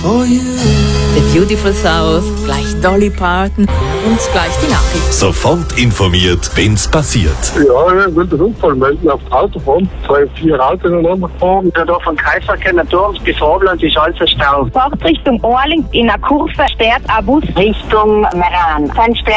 The Beautiful South, gleich Dolly Parton und gleich die Nachrichten. Sofort informiert, wenn's passiert. Ja, ich will den Unfall melden auf der Autobahn. 4 Autos ineinander gefahren. Da von Kreisverkehr nach Turms bis Robland ist alles ein Stau. Fahrt Richtung Orling in einer Kurve, sperrt ein Bus Richtung Meran.